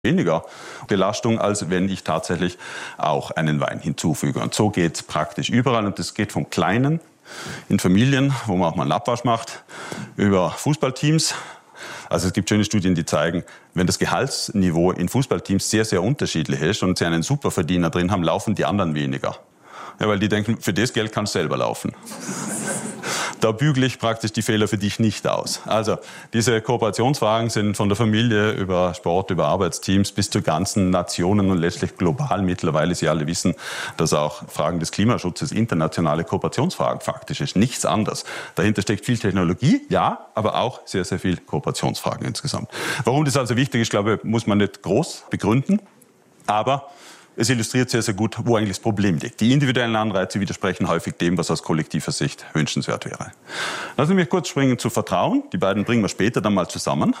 weniger Belastung, als wenn ich tatsächlich auch einen Wein hinzufüge. Und so geht es praktisch überall. Und das geht vom Kleinen in Familien, wo man auch mal einen Abwasch macht, über Fußballteams. Also es gibt schöne Studien, die zeigen, wenn das Gehaltsniveau in Fußballteams sehr, sehr unterschiedlich ist und sie einen Superverdiener drin haben, laufen die anderen weniger. Ja, weil die denken, für das Geld kannst du selber laufen. Da bügle ich praktisch die Fehler für dich nicht aus. Also diese Kooperationsfragen sind von der Familie über Sport, über Arbeitsteams bis zu ganzen Nationen und letztlich global mittlerweile. Sie alle wissen, dass auch Fragen des Klimaschutzes internationale Kooperationsfragen faktisch ist. Nichts anderes. Dahinter steckt viel Technologie, ja, aber auch sehr, sehr viel Kooperationsfragen insgesamt. Warum das also wichtig ist, glaube ich, muss man nicht groß begründen. Aber es illustriert sehr, sehr gut, wo eigentlich das Problem liegt. Die individuellen Anreize widersprechen häufig dem, was aus kollektiver Sicht wünschenswert wäre. Lassen Sie mich kurz springen zu Vertrauen. Die beiden bringen wir später dann mal zusammen.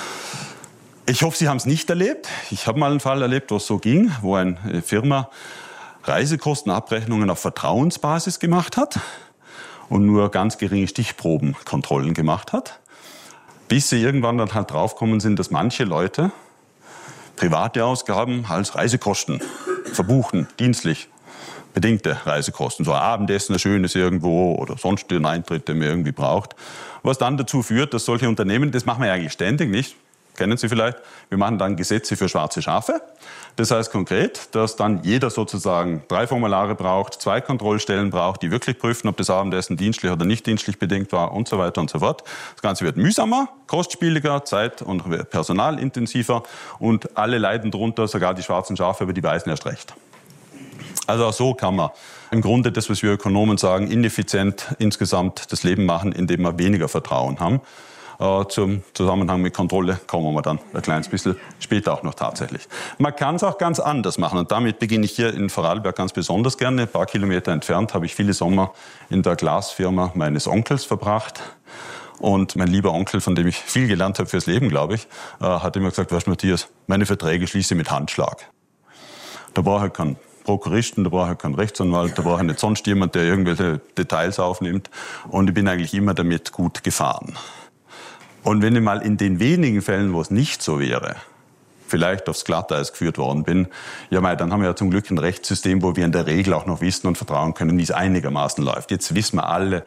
Ich hoffe, Sie haben es nicht erlebt. Ich habe mal einen Fall erlebt, wo es so ging, wo eine Firma Reisekostenabrechnungen auf Vertrauensbasis gemacht hat und nur ganz geringe Stichprobenkontrollen gemacht hat, bis sie irgendwann dann halt draufgekommen sind, dass manche Leute private Ausgaben als Reisekosten verbuchen, dienstlich bedingte Reisekosten. So ein Abendessen, ein schönes irgendwo oder sonst den Eintritt, den man irgendwie braucht. Was dann dazu führt, dass solche Unternehmen, das machen wir eigentlich ständig nicht, kennen Sie vielleicht, wir machen dann Gesetze für schwarze Schafe. Das heißt konkret, dass dann jeder sozusagen 3 Formulare braucht, 2 Kontrollstellen braucht, die wirklich prüfen, ob das Abendessen dienstlich oder nicht dienstlich bedingt war und so weiter und so fort. Das Ganze wird mühsamer, kostspieliger, zeit- und personalintensiver und alle leiden darunter, sogar die schwarzen Schafe, aber die weißen erst recht. Also auch so kann man im Grunde das, was wir Ökonomen sagen, ineffizient insgesamt das Leben machen, indem wir weniger Vertrauen haben. Zum Zusammenhang mit Kontrolle kommen wir dann ein kleines bisschen später auch noch tatsächlich. Man kann es auch ganz anders machen und damit beginne ich hier in Vorarlberg ganz besonders gerne. Ein paar Kilometer entfernt habe ich viele Sommer in der Glasfirma meines Onkels verbracht. Und mein lieber Onkel, von dem ich viel gelernt habe fürs Leben, glaube ich, hat immer gesagt, weißt du, Matthias, meine Verträge schließe ich mit Handschlag. Da brauche ich keinen Prokuristen, da brauche ich keinen Rechtsanwalt, da brauche ich nicht sonst jemand, der irgendwelche Details aufnimmt. Und ich bin eigentlich immer damit gut gefahren. Und wenn ich mal in den wenigen Fällen, wo es nicht so wäre, vielleicht aufs Glatteis geführt worden bin, ja mei, dann haben wir ja zum Glück ein Rechtssystem, wo wir in der Regel auch noch wissen und vertrauen können, wie es einigermaßen läuft. Jetzt wissen wir alle,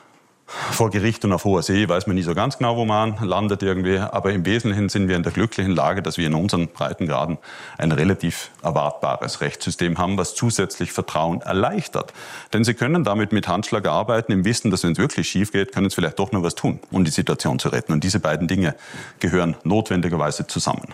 vor Gericht und auf hoher See weiß man nie so ganz genau, wo man landet irgendwie. Aber im Wesentlichen sind wir in der glücklichen Lage, dass wir in unseren Breitengraden ein relativ erwartbares Rechtssystem haben, was zusätzlich Vertrauen erleichtert. Denn Sie können damit mit Handschlag arbeiten, im Wissen, dass wenn es wirklich schief geht, können Sie vielleicht doch noch was tun, um die Situation zu retten. Und diese beiden Dinge gehören notwendigerweise zusammen.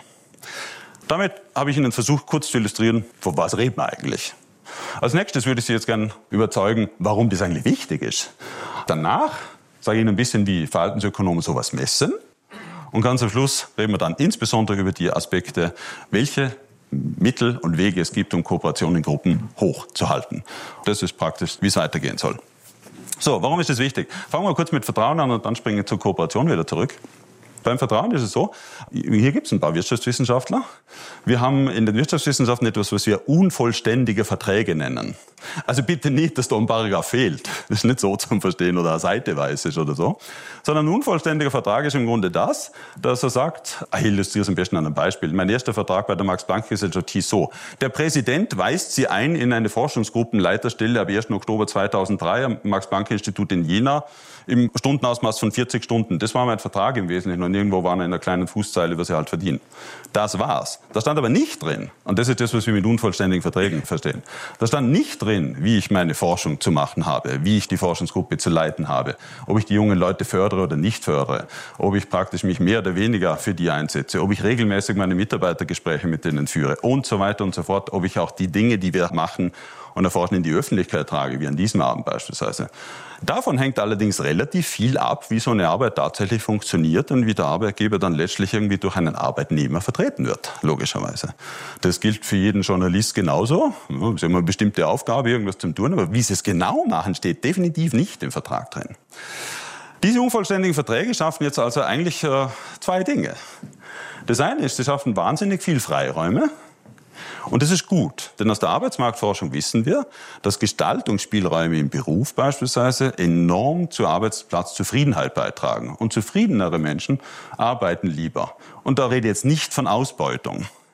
Damit habe ich Ihnen versucht, kurz zu illustrieren, von was reden wir eigentlich. Als nächstes würde ich Sie jetzt gerne überzeugen, warum das eigentlich wichtig ist. Danach sage ich Ihnen ein bisschen, wie Verhaltensökonomen sowas messen. Und ganz am Schluss reden wir dann insbesondere über die Aspekte, welche Mittel und Wege es gibt, um Kooperation in Gruppen hochzuhalten. Das ist praktisch, wie es weitergehen soll. So, warum ist das wichtig? Fangen wir kurz mit Vertrauen an und dann springen wir zur Kooperation wieder zurück. Beim Vertrauen ist es so, hier gibt es ein paar Wirtschaftswissenschaftler. Wir haben in den Wirtschaftswissenschaften etwas, was wir unvollständige Verträge nennen. Also bitte nicht, dass da ein Paragraph fehlt. Das ist nicht so zum Verstehen oder eine Seite weiß ist oder so. Sondern ein unvollständiger Vertrag ist im Grunde das, dass er sagt, ich illustriere es am besten an einem Beispiel. Mein erster Vertrag bei der Max-Planck-Gesellschaft hieß so: Der Präsident weist Sie ein in eine Forschungsgruppenleiterstelle ab 1. Oktober 2003 am Max-Planck-Institut in Jena im Stundenausmaß von 40 Stunden. Das war mein Vertrag im Wesentlichen und irgendwo war er in einer kleinen Fußzeile, was sie halt verdienen. Das war's. Da stand aber nicht drin, und das ist das, was wir mit unvollständigen Verträgen verstehen, da stand nicht drin, wie ich meine Forschung zu machen habe, wie ich die Forschungsgruppe zu leiten habe, ob ich die jungen Leute fördere oder nicht fördere, ob ich praktisch mich mehr oder weniger für die einsetze, ob ich regelmäßig meine Mitarbeitergespräche mit denen führe und so weiter und so fort, ob ich auch die Dinge, die wir machen und erforschen, in die Öffentlichkeit trage, wie an diesem Abend beispielsweise. Davon hängt allerdings relativ viel ab, wie so eine Arbeit tatsächlich funktioniert und wie der Arbeitgeber dann letztlich irgendwie durch einen Arbeitnehmer vertreten wird, logischerweise. Das gilt für jeden Journalist genauso. Sie haben eine bestimmte Aufgabe, irgendwas zu tun, aber wie sie es genau machen, steht definitiv nicht im Vertrag drin. Diese unvollständigen Verträge schaffen jetzt also eigentlich 2 Dinge. Das eine ist, sie schaffen wahnsinnig viel Freiräume. Und das ist gut, denn aus der Arbeitsmarktforschung wissen wir, dass Gestaltungsspielräume im Beruf beispielsweise enorm zur Arbeitsplatzzufriedenheit beitragen. Und zufriedenere Menschen arbeiten lieber. Und da rede ich jetzt nicht von Ausbeutung.